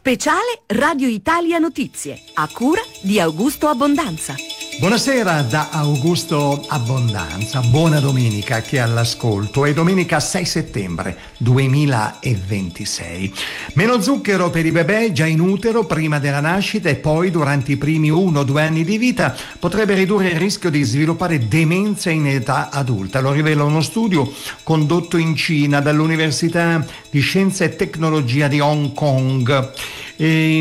Speciale Radio Italia Notizie, a cura di Augusto Abbondanza. Buonasera da Augusto Abbondanza, buona domenica che all'ascolto. È domenica 6 settembre 2026. Meno zucchero per i bebè già in utero prima della nascita e poi durante i primi 1 o 2 anni di vita potrebbe ridurre il rischio di sviluppare demenza in età adulta. Lo rivela uno studio condotto in Cina dall'Università di Scienza e Tecnologia di Hong Kong. È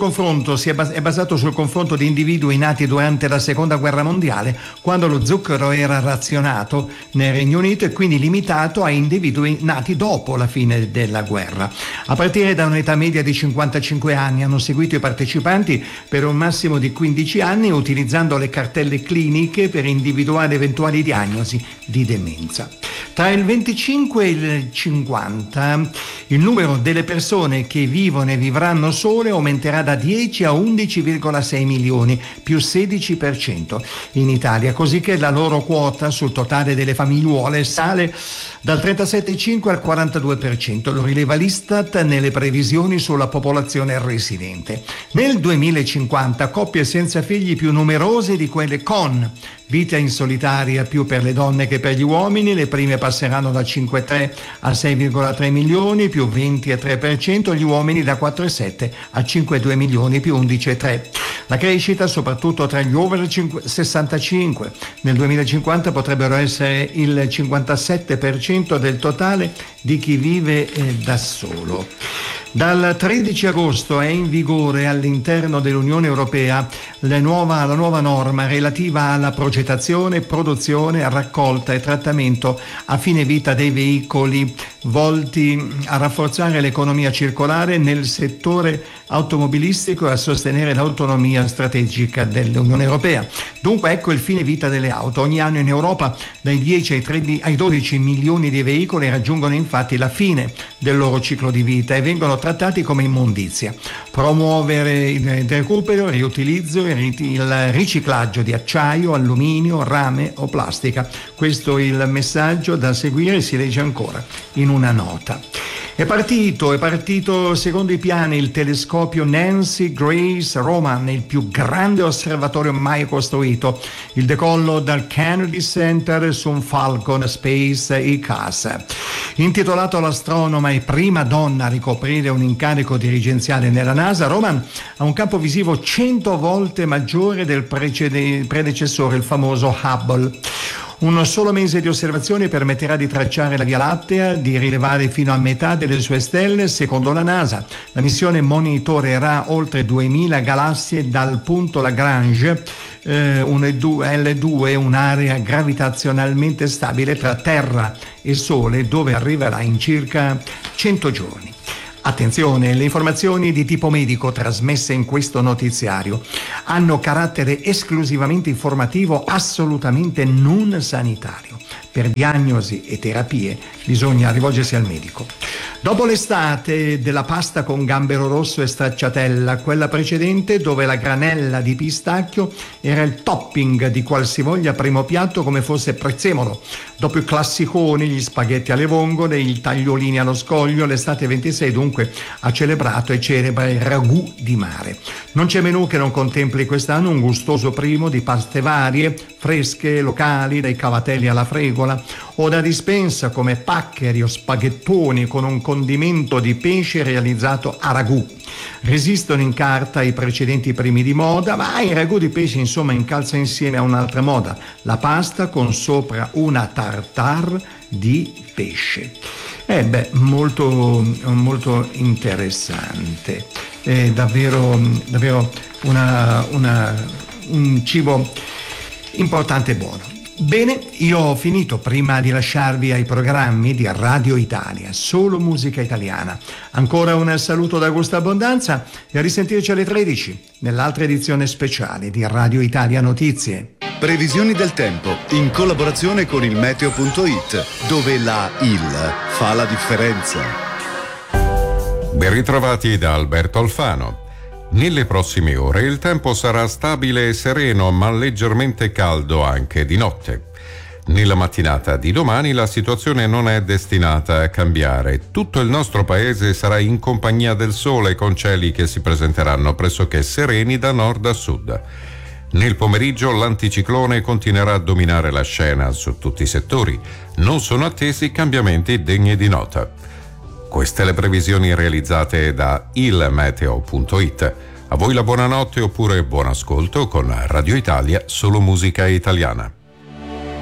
basato sul confronto di individui nati durante la seconda guerra mondiale, quando lo zucchero era razionato nel Regno Unito e quindi limitato a individui nati dopo la fine della guerra. A partire da un'età media di 55 anni hanno seguito i partecipanti per un massimo di 15 anni utilizzando le cartelle cliniche per individuare eventuali diagnosi di demenza. Tra il 25 e il 50 il numero delle persone che vivono e vivranno sole aumenterà da 10 a 11,6 milioni, più 16% in Italia, così che la loro quota sul totale delle famigliuole sale dal 37,5 al 42%, lo rileva l'Istat nelle previsioni sulla popolazione residente. Nel 2050 coppie senza figli più numerose di quelle con. Vita in solitaria più per le donne che per gli uomini, le prime passeranno da 5,3 a 6,3 milioni, più 20,3%, gli uomini da 4,7 a 5,2 milioni, più 11,3%. La crescita, soprattutto tra gli over 65, nel 2050 potrebbero essere il 57% del totale di chi vive da solo. Dal 13 agosto è in vigore all'interno dell'Unione Europea la nuova norma relativa alla progettazione, produzione, raccolta e trattamento a fine vita dei veicoli, volti a rafforzare l'economia circolare nel settore automobilistico e a sostenere l'autonomia strategica dell'Unione Europea. Dunque ecco il fine vita delle auto. Ogni anno in Europa dai 10 ai 12 milioni di veicoli raggiungono infatti la fine del loro ciclo di vita e vengono trattati come immondizia. Promuovere il recupero, il riutilizzo e il riciclaggio di acciaio, alluminio, rame o plastica. Questo è il messaggio da seguire, si legge ancora in una nota. È partito secondo i piani il telescopio Nancy Grace Roman, il più grande osservatorio mai costruito. Il decollo dal Kennedy Center su un Falcon Space ICAS. Intitolato all'astronoma e prima donna a ricoprire un incarico dirigenziale nella NASA, Roman ha un campo visivo 100 volte maggiore del predecessore, il famoso Hubble. Un solo mese di osservazione permetterà di tracciare la Via Lattea, di rilevare fino a metà delle sue stelle, secondo la NASA. La missione monitorerà oltre 2000 galassie dal punto Lagrange, L2, un'area gravitazionalmente stabile tra Terra e Sole, dove arriverà in circa 100 giorni. Attenzione, le informazioni di tipo medico trasmesse in questo notiziario hanno carattere esclusivamente informativo, assolutamente non sanitario. Per diagnosi e terapie bisogna rivolgersi al medico. Dopo l'estate della pasta con gambero rosso e stracciatella, quella precedente dove la granella di pistacchio era il topping di qualsivoglia primo piatto come fosse prezzemolo. Dopo i classiconi, gli spaghetti alle vongole, i tagliolini allo scoglio, l'estate 26 dunque ha celebrato e celebra il ragù di mare. Non c'è menù che non contempli quest'anno un gustoso primo di paste varie, fresche, locali, dai cavatelli alla fregola, o da dispensa come paccheri o spaghettoni con un condimento di pesce realizzato a ragù. Resistono in carta i precedenti primi di moda, ma il ragù di pesce insomma incalza insieme a un'altra moda, la pasta con sopra una tartare di pesce. Molto interessante. È davvero un cibo importante e buono. Bene, io ho finito. Prima di lasciarvi ai programmi di Radio Italia, solo musica italiana. Ancora un saluto da Augusto Abbondanza e a risentirci alle 13 nell'altra edizione speciale di Radio Italia Notizie. Previsioni del tempo in collaborazione con il meteo.it, dove la IL fa la differenza. Ben ritrovati da Alberto Alfano. Nelle prossime ore il tempo sarà stabile e sereno, ma leggermente caldo anche di notte. Nella mattinata di domani la situazione non è destinata a cambiare. Tutto il nostro paese sarà in compagnia del sole, con cieli che si presenteranno pressoché sereni da nord a sud. Nel pomeriggio l'anticiclone continuerà a dominare la scena su tutti i settori. Non sono attesi cambiamenti degni di nota. Queste le previsioni realizzate da ilmeteo.it. A voi la buonanotte oppure buon ascolto con Radio Italia, solo musica italiana.